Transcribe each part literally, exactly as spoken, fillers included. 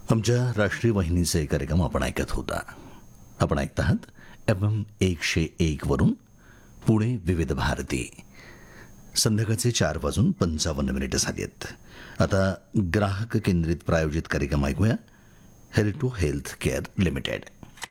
आमच्या राष्ट्रीय वाहिनीचे कार्यक्रम आपण ऐकत होता. आपण ऐकत आहात एफ एम एकशे एक वरून पुणे विविध भारती. संध्याकाळचे चार वाजून पंचावन्न मिनिटं झाली आहेत. आता ग्राहक केंद्रित प्रायोजित कार्यक्रम ऐकूया. हेल्टो हेल्थ केअर लिमिटेड.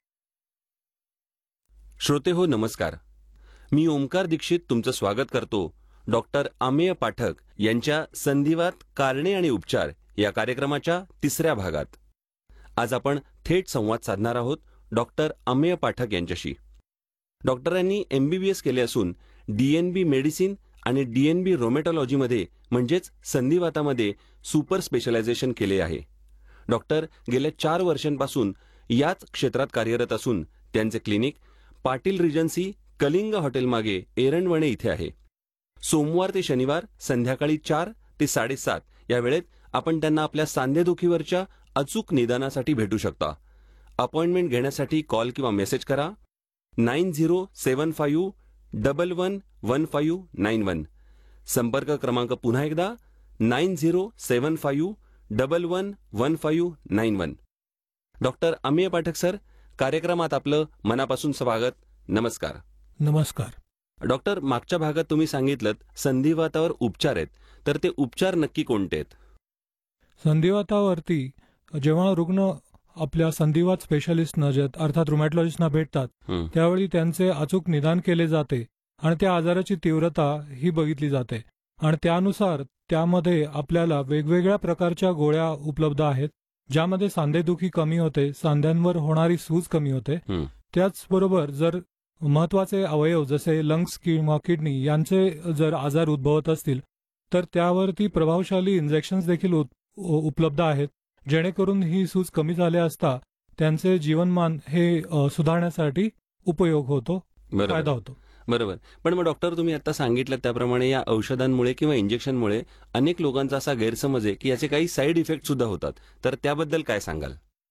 श्रोते हो, नमस्कार. मी ओमकार दीक्षित तुमचं स्वागत करतो डॉक्टर अमेय पाठक यांच्या संधिवात कारणे आणि उपचार या कार्यक्रमाच्या तिसऱ्या भागात. आज आपण थेट संवाद साधणार आहोत डॉक्टर अमेय पाठक यांच्याशी. डॉक्टरांनी एम बी बी एस केले असून डी एन बी मेडिसिन आणि डी एन बी रोमॅटॉलॉजीमध्ये म्हणजेच संधिवातामध्ये सुपर स्पेशलायझेशन केले आहे. डॉक्टर गेल्या चार वर्षांपासून याच क्षेत्रात कार्यरत असून त्यांचे क्लिनिक पाटील रिजन्सी कलिंग हॉटेलमागे एरंडवणे इथे आहे. सोमवार ते शनिवार संध्याकाळी चार ते साडेसात या वेळेत आपण त्यांना आपल्या सांधेदुखीवरच्या अचूक निदानासाठी भेटू शकता. अपॉइंटमेंट घेण्यासाठी कॉल किंवा मेसेज करा नाईन झिरो सेवन five double one one five nine one. संपर्क क्रमांक पुन्हा एकदा नाईन झिरो सेवन five double one one five nine one. Doctor Amey Pathak sir, कार्यक्रमात आपलं मनापासून स्वागत. नमस्कार. नमस्कार डॉक्टर, मागच्या भागात तुम्ही सांगितलं संधिवातावर उपचार आहेत, तर ते उपचार नक्की कोणते आहेत? संधिवातावरती जेव्हा रुग्ण आपल्या संधिवात स्पेशलिस्टना जे अर्थात रुमॅटॉलॉजिस्टना भेटतात त्यावेळी त्यांचे अचूक निदान केले जाते आणि त्या आजाराची तीव्रता ही बघितली जाते आणि त्यानुसार त्यामध्ये आपल्याला वेगवेगळ्या प्रकारच्या गोळ्या उपलब्ध आहेत, ज्यामध्ये सांधेदुखी कमी होते, सांध्यांवर होणारी सूज कमी होते. त्याचबरोबर जर महत्वाचे अवयव जसे लंग्स किंवा किडनी यांचे जर आजार उद्भवत असतील तर त्यावरती प्रभावशाली इंजेक्शन्स देखील उपलब्ध आहेत, जेणेकरून ही सूज कमी झाल्या असता त्यांचे जीवनमान हे सुधारण्यासाठी उपयोग होतो, फायदा होतो. बरोबर. पण मग डॉक्टर, तुम्ही आता सांगितलं त्याप्रमाणे या औषधांमुळे किंवा इंजेक्शनमुळे अनेक लोकांचा असा गैरसमज आहे की याचे काही साईड इफेक्ट सुद्धा होतात, तर त्याबद्दल काय सांगाल?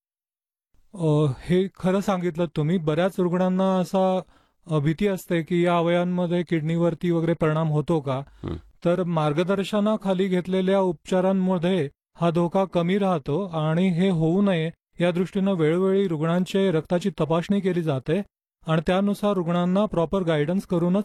हे खरं सांगितलं तुम्ही. बऱ्याच रुग्णांना असा भीती असते की या अवयवांमध्ये किडनीवरती वगैरे परिणाम होतो का, तर मार्गदर्शनाखाली घेतलेल्या उपचारांमध्ये हा धोका कमी राहतो आणि हे होऊ नये या दृष्टीनं वेळोवेळी रुग्णांचे रक्ताची तपासणी केली जाते आणि त्यानुसार रुग्णांना प्रॉपर गायडन्स करूनच